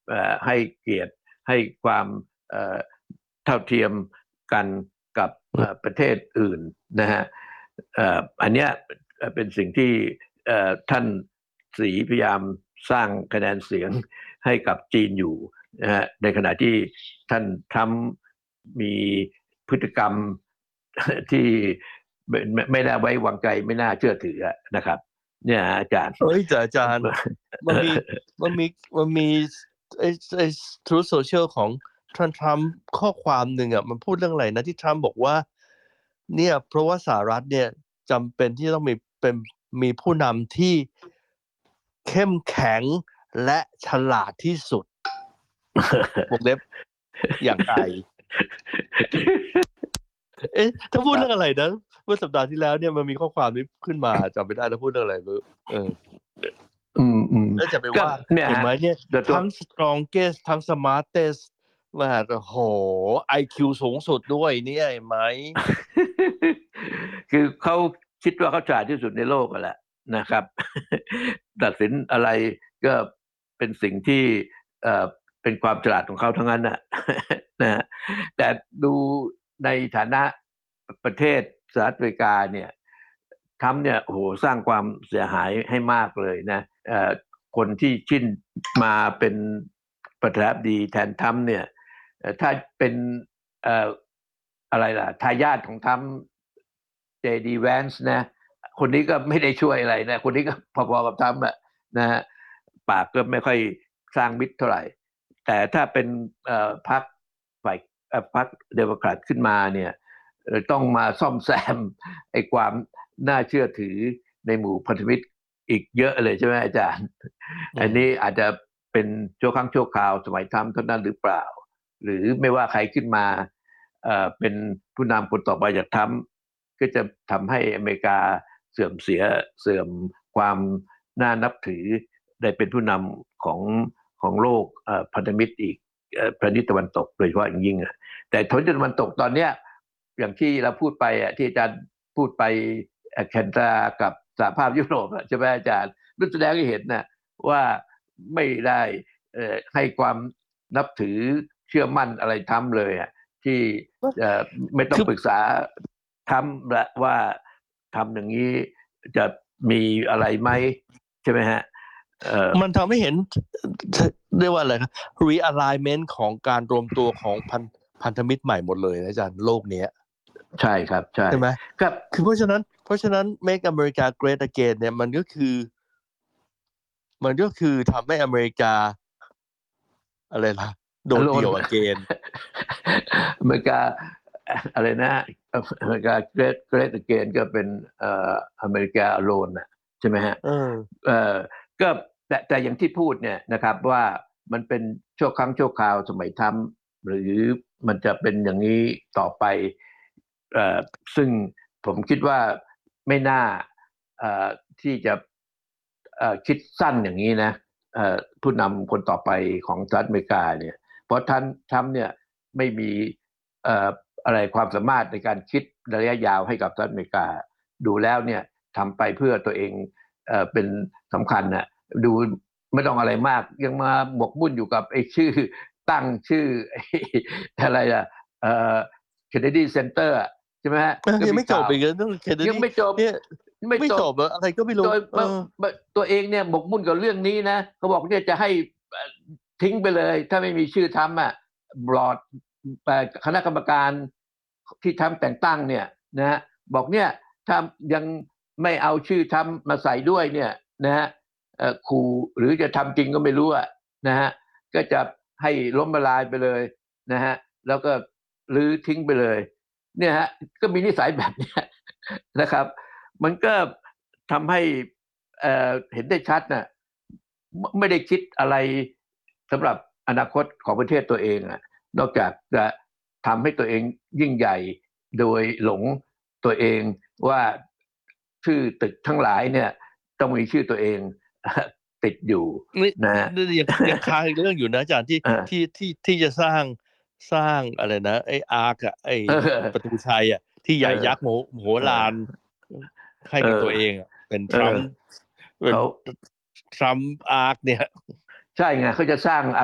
ให้เกียรติให้ความเท่าเทียมกันกับประเทศอื่นนะฮะอันเนี้ยเป็นสิ่งที่ท่านสีพยายามสร้างคะแนนเสียงให้กับจีนอยู่นะฮะในขณะที่ท่านทรัมป์มีพฤติกรรมที่ไม่น่าไว้วางใจไม่น่าเชื่อถือนะครับเนี่ยอาจารย์แต่อาจารย์มันมีมันมีไอ้ Truth Social ของทรัมป์ข้อความหนึ่งมันพูดเรื่องอะไรนะที่ทรัมป์บอกว่าเนี่ยเพราะว่าสหรัฐเนี่ยจำเป็นที่ต้องมีผู้นำที่เข้มแข็งและฉลาดที่สุดวงเล็บอย่างไรถ้าพูดเรื่องอะไรนะเมื่อสัปดาห์ที่แล้วเนี่ยมันมีข้อความนี้ขึ้นมาจำไม่ได้แล้วพูดเรื่องอะไรแล้วจะไปว่าเห็นไหมเนี่ยทั้ง strongest ทั้ง smartest ว่าโห IQ สูงสุดด้วยเนี่ยเห็นไหมคือเขาคิดว่าเขาฉลาดที่สุดในโลกแหละนะครับ ตัดสินอะไรก็เป็นสิ่งที่เป็นความฉลาดของเขาทั้งนั้นนะนะแต่ดูในฐานะประเทศสหรัฐอเมริกาเนี่ยทรัมป์เนี่ยโอ้โหสร้างความเสียหายให้มากเลยนะคนที่ชิ่นมาเป็นประธานาธิบดีแทนทรัมป์เนี่ยถ้าเป็นอะไรล่ะทายาทของทรัมป์เจดีแวนส์นะคนนี้ก็ไม่ได้ช่วยอะไรนะคนนี้ก็พอๆกับทรัมป์นะฮะปากก็ไม่ค่อยสร้างมิตรเท่าไหร่แต่ถ้าเป็นพรรคฝ่ายพรรคเดโมแครตขึ้นมาเนี่ยต้องมาซ่อมแซมไอ้ความน่าเชื่อถือในหมู่พันธมิตรอีกเยอะเลยใช่ไหมอาจารย์อันนี้อาจจะเป็นชั่วครั้งชั่วคราวสมัยทรัมป์เท่านั้นหรือเปล่าหรือไม่ว่าใครขึ้นมาเป็นผู้นำคนต่อไปจากทรัมป์ก็จะทำให้อเมริกาเสื่อมความน่านับถือได้เป็นผู้นำของโลกพันธมิตรอีกประเทศตะวันตกโดยเฉพาะอย่างยิ่งแต่ทนตะวันตกตอนเนี้ยอย่างที่เราพูดไปที่อาจารย์พูดไปแคนตากับสหภาพยุโรปใช่ไหมอาจารย์นั่นแสดงให้เห็นนะว่าไม่ได้ให้ความนับถือเชื่อมั่นอะไรทำเลยที่ไม่ต้องปรึกษาทำละว่าทำอย่างนี้จะมีอะไรไหมใช่ไหมฮะมันทำให้เห็นเรียกว่าอะไรครับ realignment ของการรวมตัวของพันธมิตรใหม่หมดเลยนะอาจารย์โลกนี้ใช่ครับใช่ไหมครับคือเพราะฉะนั้น Make America Great Again เนี่ยมันก็คือทำให้อเมริกาอะไรล่ะโดดเดี่ยวอเกนอเมริกาอะไรนะอเมริกาเกรดเกนก็เป็นอเมริกาอโลนใช่ไหมฮะก็แต่อย่างที่พูดเนี่ยนะครับว่ามันเป็นชั่วครั้งชั่วคราวสมัยทรัมป์หรือมันจะเป็นอย่างนี้ต่อไปซึ่งผมคิดว่าไม่น่าที่จะคิดสั้นอย่างนี้นะผู้นำคนต่อไปของสหรัฐอเมริกาเนี่ยเพราะท่านทรัมป์เนี่ยไม่มีอะไรความสามารถในการคิดระยะยาวให้กับสหรัฐอเมริกาดูแล้วเนี่ยทำไปเพื่อตัวเองเป็นสำคัญนะดูไม่ต้องอะไรมากยังมาหมกมุ่นอยู่กับไอ้ชื่อตั้งชื่ออะไรล่ะKennedy Center ใช่ไหมฮะยังไม่จบอีกเรื่อง Kennedy ยังไม่จบไม่จบอะไรก็ไม่รู้ตัวเองเนี่ยหมกมุ่นกับเรื่องนี้นะเขาบอกเนี่ยจะให้ทิ้งไปเลยถ้าไม่มีชื่อทำบลอดคณะกรรมการที่ทำแต่งตั้งเนี่ยนะบอกเนี่ยถ้ายังไม่เอาชื่อทำมาใส่ด้วยเนี่ยนะฮะขู่หรือจะทำจริงก็ไม่รู้นะฮะก็จะให้ล้มละลายไปเลยนะฮะแล้วก็ลื้อทิ้งไปเลยเนี่ยฮะก็มีนิสัยแบบนี้นะครับมันก็ทำให้เห็นได้ชัดนะไม่ได้คิดอะไรสำหรับอนาคตของประเทศตัวเองนอกจากจะทำให้ตัวเองยิ่งใหญ่โดยหลงตัวเองว่าชื่อตึกทั้งหลายเนี่ยต้องมีชื่อตัวเองติดอยู่นะยังค้างอีกเรื่องอยู่นะอาจารย์ที่จะสร้างอะไรนะไอ้อาร์คไอ้ประตูชัยที่ใหญ่ยักษ์โหฬารให้กับตัวเองเป็นทรัมป์อาร์คเนี่ยใช่ไงเขาจะสร้าง